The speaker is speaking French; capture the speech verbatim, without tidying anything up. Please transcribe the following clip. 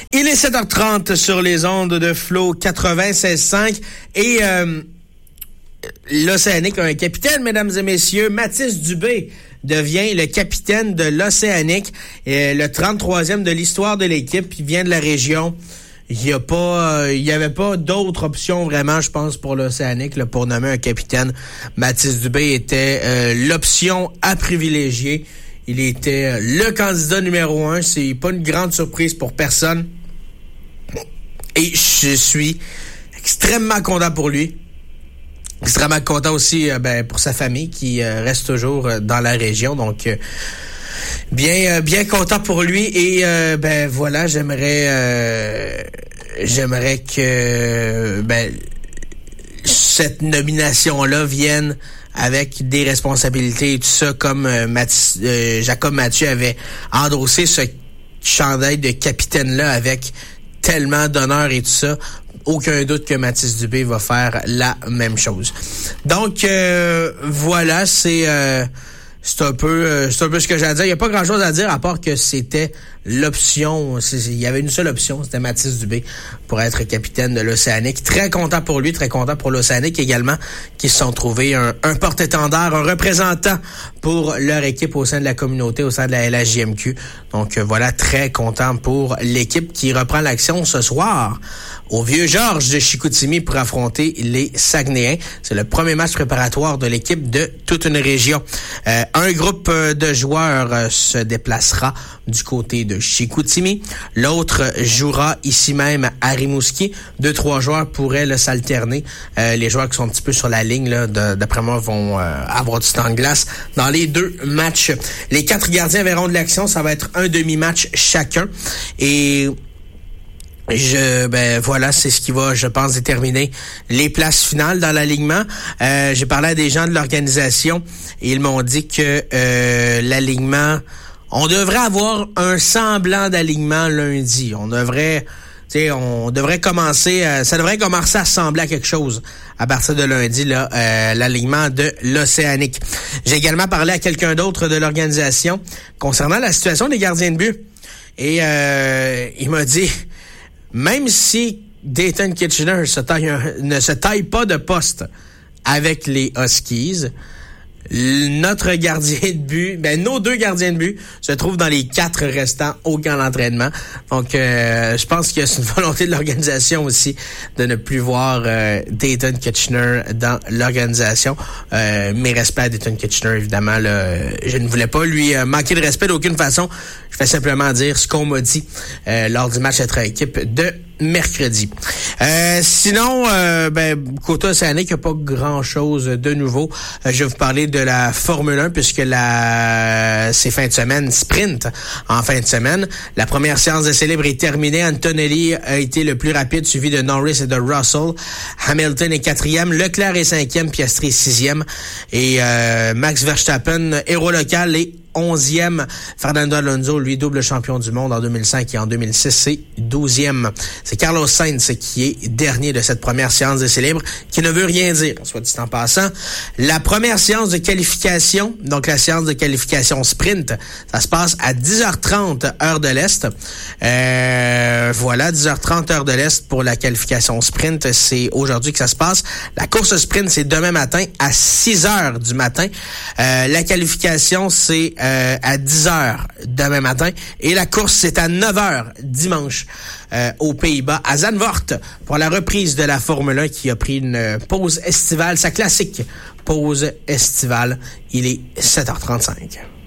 Il est sept heures trente sur les ondes de Flow quatre-vingt-seize cinq et euh, l'Océanique a un capitaine, mesdames et messieurs. Mathis Dubé devient le capitaine de l'Océanique, et le trente-troisième de l'histoire de l'équipe. Il vient de la région. Il y a pas, euh, il y avait pas d'autre option vraiment, je pense, pour l'Océanique là, pour nommer un capitaine. Mathis Dubé était euh, l'option à privilégier. Il était le candidat numéro un. C'est pas une grande surprise pour personne. Et je suis extrêmement content pour lui. Extrêmement content aussi euh, ben, pour sa famille qui euh, reste toujours euh, dans la région. Donc, euh, bien euh, bien content pour lui. Et euh, ben voilà, j'aimerais euh, j'aimerais que ben cette nomination-là vienne avec des responsabilités et tout ça, comme euh, Mathis, euh, Jacob Mathieu avait endossé ce chandail de capitaine-là avec tellement d'honneur et tout ça. Aucun doute que Mathis Dubé va faire la même chose. Donc, euh, voilà, c'est... Euh, C'est un peu euh, c'est un peu ce que j'ai à dire. Il n'y a pas grand-chose à dire à part que c'était l'option. C'est, il y avait une seule option, c'était Mathis Dubé pour être capitaine de l'Océanique. Très content pour lui, très content pour l'Océanique également, qui se sont trouvés un, un porte-étendard, un représentant pour leur équipe au sein de la communauté, au sein de la L H J M Q. Donc euh, voilà, très content pour l'équipe qui reprend l'action ce soir au Vieux-Georges de Chicoutimi pour affronter les Saguenayens. C'est le premier match préparatoire de l'équipe de toute une région. Euh, un groupe de joueurs euh, se déplacera du côté de Chicoutimi. L'autre jouera ici même à Rimouski. Deux, trois joueurs pourraient là, s'alterner. Euh, les joueurs qui sont un petit peu sur la ligne, là, de, d'après moi, vont euh, avoir du temps de glace dans les deux matchs. Les quatre gardiens verront de l'action. Ça va être un demi-match chacun. Et... Je ben voilà, c'est ce qui va, je pense, déterminer les places finales dans l'alignement. Euh, j'ai parlé à des gens de l'organisation et ils m'ont dit que euh, l'alignement, on devrait avoir un semblant d'alignement lundi. On devrait, tu sais, on devrait commencer, euh, ça devrait commencer à ressembler à quelque chose à partir de lundi, là, euh, l'alignement de l'Océanique. J'ai également parlé à quelqu'un d'autre de l'organisation concernant la situation des gardiens de but et euh, il m'a dit. Même si Dayton Kitchener se taille un, ne se taille pas de poste avec les Huskies, notre gardien de but, ben nos deux gardiens de but se trouvent dans les quatre restants au camp d'entraînement. Donc, euh, je pense que c'est une volonté de l'organisation aussi de ne plus voir euh, Dayton Kitchener dans l'organisation. Euh, mes respects à Dayton Kitchener, évidemment. Là, je ne voulais pas lui euh, manquer de respect d'aucune façon. Je vais simplement dire ce qu'on m'a dit euh, lors du match entre équipe de mercredi. Euh, sinon, euh, ben, côté Océanique, il n'y a pas grand-chose de nouveau. Euh, je vais vous parler de la Formule un puisque la c'est fin de semaine sprint en fin de semaine. La première séance de célèbre est terminée. Antonelli a été le plus rapide, suivi de Norris et de Russell. Hamilton est quatrième, Leclerc est cinquième, Piastri est sixième. Et euh, Max Verstappen, héros local, est onzième. Fernando Alonso, lui, double champion du monde en deux mille cinq et en deux mille six, c'est douzième. C'est Carlos Sainz qui est dernier de cette première séance de célèbre, qui ne veut rien dire, soit dit en passant. La première séance de qualification, donc la séance de qualification sprint, ça se passe à dix heures trente heure de l'Est. Euh, voilà, dix heures trente heure de l'Est pour la qualification sprint. C'est aujourd'hui que ça se passe. La course sprint, c'est demain matin à six heures du matin. Euh, la qualification, c'est Euh, à dix heures demain matin. Et la course, c'est à neuf heures dimanche euh, aux Pays-Bas, à Zandvoort, pour la reprise de la Formule un qui a pris une pause estivale, sa classique pause estivale. Il est sept heures trente-cinq.